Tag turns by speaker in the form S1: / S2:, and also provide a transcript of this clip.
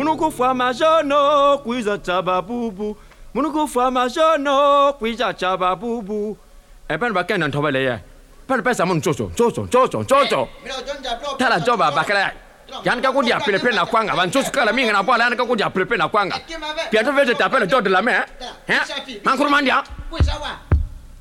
S1: Munuku fama jono kuiza chaba bubu. Munuku fama jono kuiza chaba bubu. Ben ba ken nan thoba le ye. Ben pesa mun chocho. Tala joba bakala. Yan ka ko dia pepe na kwanga ban chocho kala minga na bwala yan ka ko dia pepe na kwanga. Pia to vete tapele jod de la main. Hein? Mankuru mandia.